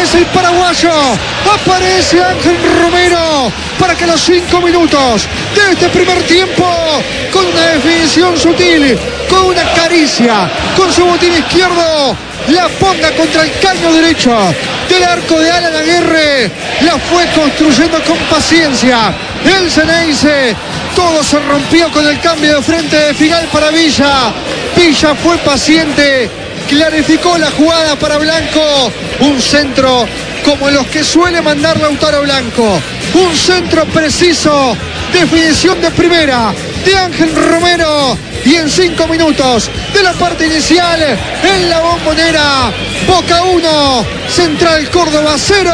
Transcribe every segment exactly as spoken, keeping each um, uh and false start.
aparece el paraguayo, aparece Ángel Romero para que los cinco minutos de este primer tiempo, con una definición sutil, con una caricia, con su botín izquierdo, la ponga contra el caño derecho del arco de Alan Aguirre. La fue construyendo con paciencia el Ceneice. Todo se rompió con el cambio de frente de Figal para Villa. Villa fue paciente, clarificó la jugada para Blanco. Un centro como los que suele mandar Lautaro Blanco. Un centro preciso, definición de primera de Ángel Romero. Y en cinco minutos de la parte inicial, en la Bombonera, Boca uno, Central Córdoba cero.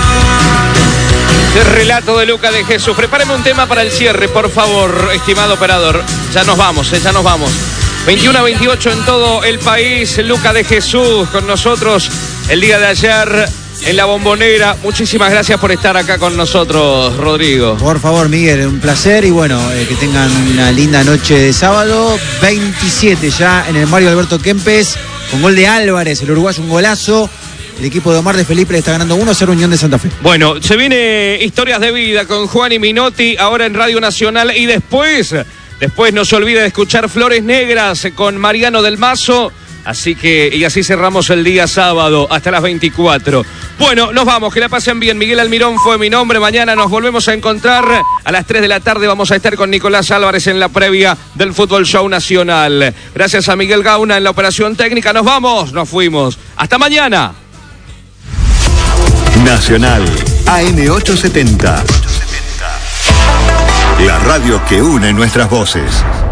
El relato de Luca de Jesús. Prepáreme un tema para el cierre, por favor, estimado operador. Ya nos vamos, eh, ya nos vamos. veintiuno a veintiocho en todo el país. Luca de Jesús con nosotros el día de ayer en la Bombonera. Muchísimas gracias por estar acá con nosotros, Rodrigo. Por favor, Miguel, un placer y bueno, eh, que tengan una linda noche de sábado. veintisiete ya en el Mario Alberto Kempes, con gol de Álvarez, el uruguayo, un golazo. El equipo de Omar de Felipe le está ganando uno a cero Unión de Santa Fe. Bueno, se viene Historias de Vida con Juan y Minotti, ahora en Radio Nacional. Y después, después no se olvide de escuchar Flores Negras con Mariano del Mazo. Así que, y así cerramos el día sábado hasta las veinticuatro. Bueno, nos vamos, que la pasen bien. Miguel Almirón fue mi nombre. Mañana nos volvemos a encontrar a las tres de la tarde. Vamos a estar con Nicolás Álvarez en la previa del Fútbol Show Nacional. Gracias a Miguel Gauna en la operación técnica. Nos vamos, nos fuimos. Hasta mañana. Nacional A M ochocientos setenta. La radio que une nuestras voces.